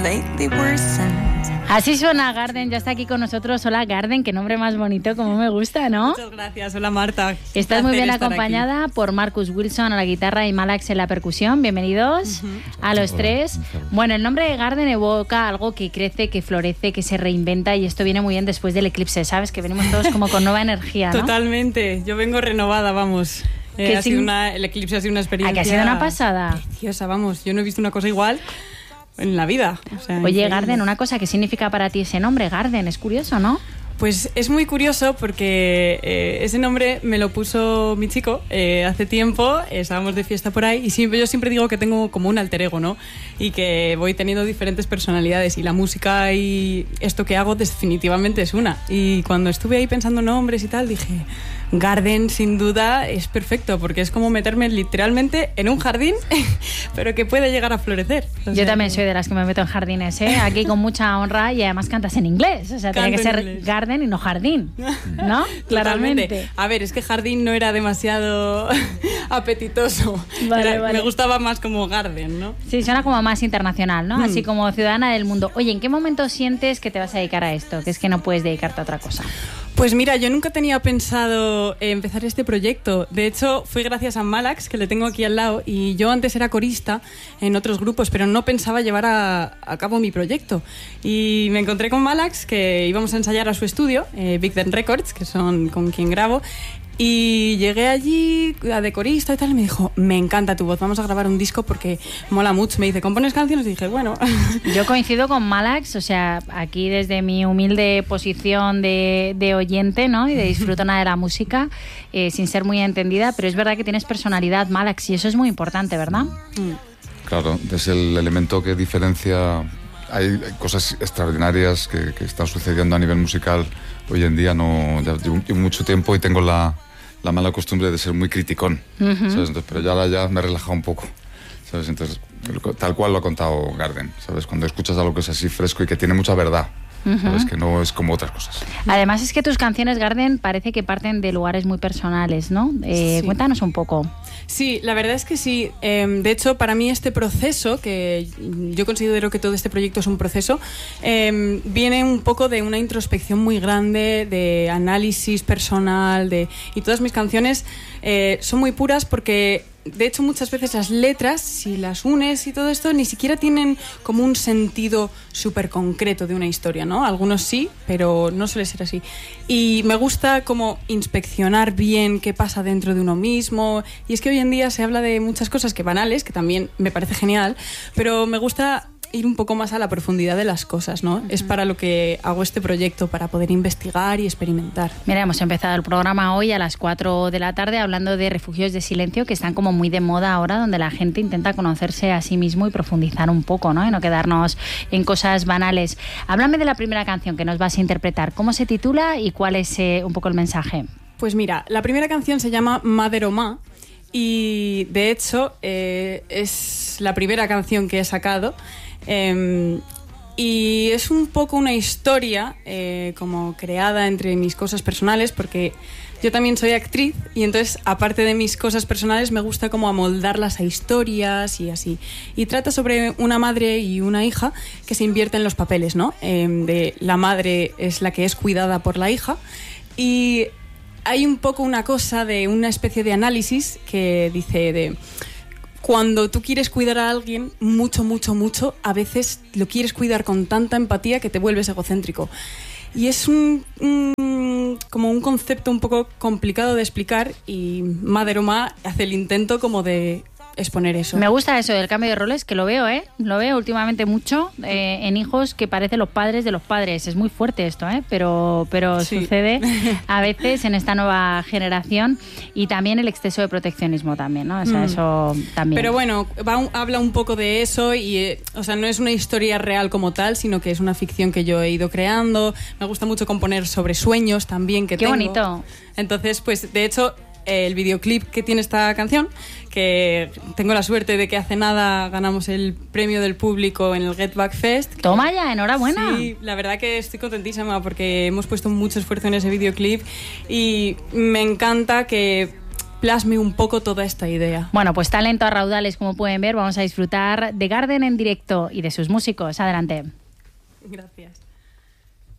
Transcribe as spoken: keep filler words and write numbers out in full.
lately worsened. Así suena Garden, ya está aquí con nosotros. Hola Garden, qué nombre más bonito, como me gusta, ¿no? Muchas gracias, hola Marta. Estás muy bien acompañada aquí por Marcus Wilson a la guitarra y Malax en la percusión. Bienvenidos uh-huh. a los Hola. tres. Bueno, el nombre de Garden evoca algo que crece, que florece, que se reinventa, y esto viene muy bien después del eclipse, ¿sabes? Que venimos todos como con nueva energía, ¿no? Totalmente, yo vengo renovada, vamos. Eh, ha sido una, el eclipse ha sido una experiencia... ¿A que ha sido una pasada? Preciosa, vamos, yo no he visto una cosa igual en la vida. O sea, Oye, increíble. Garden, una cosa, ¿qué significa para ti ese nombre, Garden? Es curioso, ¿no? Pues es muy curioso porque eh, ese nombre me lo puso mi chico eh, hace tiempo, eh, estábamos de fiesta por ahí y siempre, yo siempre digo que tengo como un alter ego, ¿no? Y que voy teniendo diferentes personalidades y la música y esto que hago definitivamente es una. Y cuando estuve ahí pensando nombres y tal, dije, Garden sin duda es perfecto porque es como meterme literalmente en un jardín, pero que puede llegar a florecer. O yo sea, también soy de las que me meto en jardines, ¿eh? Aquí con mucha honra, y además cantas en inglés, o sea, tiene que ser inglés. Garden y no jardín, ¿no? Claramente. A ver, es que jardín no era demasiado apetitoso. Vale, era, vale. Me gustaba más como garden, ¿no? Sí, suena como más internacional, ¿no? Hmm. Así como ciudadana del mundo. Oye, ¿en qué momento sientes que te vas a dedicar a esto? Que es que no puedes dedicarte a otra cosa. Pues mira, yo nunca tenía pensado empezar este proyecto. De hecho, fue gracias a Malax, que le tengo aquí al lado, y yo antes era corista en otros grupos, pero no pensaba llevar a, a cabo mi proyecto. Y me encontré con Malax, que íbamos a ensayar a su estudio, eh, Big Den Records, que son con quien grabo, y llegué allí a de corista y tal, y me dijo, me encanta tu voz, vamos a grabar un disco porque mola mucho. Me dice, ¿compones canciones? Y dije, bueno. Yo coincido con Malax, o sea, aquí desde mi humilde posición de, de oyente, ¿no? Y de disfrutona de la música, eh, sin ser muy entendida, pero es verdad que tienes personalidad, Malax, y eso es muy importante, ¿verdad? Mm. Claro, es el elemento que diferencia. Hay, hay cosas extraordinarias que, que están sucediendo a nivel musical hoy en día. No, ya llevo, llevo mucho tiempo y tengo la, la mala costumbre de ser muy criticón, uh-huh. ¿sabes? Entonces, pero ya ahora ya me he relajado un poco, ¿sabes? Entonces, tal cual lo ha contado Garden, ¿sabes? Cuando escuchas algo que es así fresco y que tiene mucha verdad, uh-huh. ¿sabes? Que no es como otras cosas. Además es que tus canciones, Garden, parece que parten de lugares muy personales, ¿no? Eh, sí. Cuéntanos un poco. Sí, la verdad es que sí. Eh, de hecho, para mí este proceso, que yo considero que todo este proyecto es un proceso, eh, viene un poco de una introspección muy grande, de análisis personal, de y todas mis canciones eh, son muy puras porque... De hecho, muchas veces las letras, si las unes y todo esto, ni siquiera tienen como un sentido súper concreto de una historia, ¿no? Algunos sí, pero no suele ser así. Y me gusta como inspeccionar bien qué pasa dentro de uno mismo. Y es que hoy en día se habla de muchas cosas que banales, que también me parece genial, pero me gusta ir un poco más a la profundidad de las cosas, ¿no? Uh-huh. Es para lo que hago este proyecto, para poder investigar y experimentar. Mira, hemos empezado el programa hoy a las cuatro de la tarde hablando de refugios de silencio que están como muy de moda ahora, donde la gente intenta conocerse a sí mismo y profundizar un poco, ¿no? Y no quedarnos en cosas banales. Háblame de la primera canción que nos vas a interpretar. ¿Cómo se titula y cuál es eh, un poco el mensaje? Pues mira, la primera canción se llama Mother o Ma y de hecho eh, es la primera canción que he sacado. Eh, y es un poco una historia eh, como creada entre mis cosas personales, porque yo también soy actriz y entonces aparte de mis cosas personales me gusta como amoldarlas a historias y así, y trata sobre una madre y una hija que se invierten los papeles, ¿no? Eh, de la madre es la que es cuidada por la hija y hay un poco una cosa de una especie de análisis que dice de... Cuando tú quieres cuidar a alguien mucho, mucho, mucho, a veces lo quieres cuidar con tanta empatía que te vuelves egocéntrico. Y es un, un como un concepto un poco complicado de explicar y Mother o Ma hace el intento como de exponer eso. Me gusta eso del cambio de roles, que lo veo, ¿eh? Lo veo últimamente mucho eh, en hijos que parecen los padres de los padres. Es muy fuerte esto, ¿eh? Pero, pero sí. Sucede a veces en esta nueva generación y también el exceso de proteccionismo también, ¿no? O sea, mm. eso también. Pero bueno, va, habla un poco de eso y, eh, o sea, no es una historia real como tal, sino que es una ficción que yo he ido creando. Me gusta mucho componer sobre sueños también que Qué tengo. Qué bonito. Entonces, pues, de hecho... el videoclip que tiene esta canción, que tengo la suerte de que hace nada ganamos el premio del público en el Get Back Fest. Toma ya, enhorabuena. Sí, la verdad que estoy contentísima porque hemos puesto mucho esfuerzo en ese videoclip y me encanta que plasme un poco toda esta idea. Bueno, pues talento a raudales, como pueden ver. Vamos a disfrutar de Garden en directo y de sus músicos. Adelante. Gracias.